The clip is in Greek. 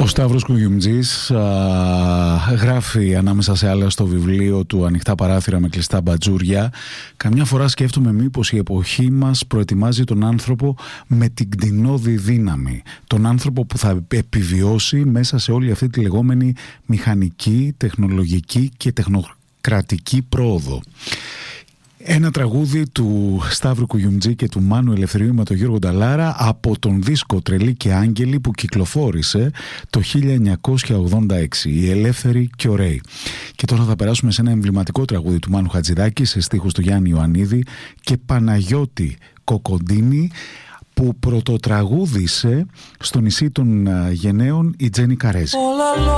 Σταύρος Κουγιουμτζής γράφει ανάμεσα σε άλλα στο βιβλίο του «Ανοιχτά παράθυρα με κλειστά μπατζούρια». Καμιά φορά σκέφτομαι μήπως η εποχή μας προετοιμάζει τον άνθρωπο με την κτηνώδη δύναμη. Τον άνθρωπο που θα επιβιώσει μέσα σε όλη αυτή τη λεγόμενη μηχανική, τεχνολογική και τεχνοκρατική πρόοδο. Ένα τραγούδι του Σταύρου Κουγιουμτζή και του Μάνου Ελευθερίου με τον Γιώργο Νταλάρα από τον δίσκο «Τρελοί και Άγγελοι» που κυκλοφόρησε το 1986, «Οι Ελεύθεροι και Ωραίοι». Και τώρα θα περάσουμε σε ένα εμβληματικό τραγούδι του Μάνου Χατζηδάκη σε στίχους του Γιάννη Ιωαννίδη και Παναγιώτη Κοκοντίνη, που πρωτοτραγούδησε στο νησί των Γενναίων η Τζένι Καρέζη.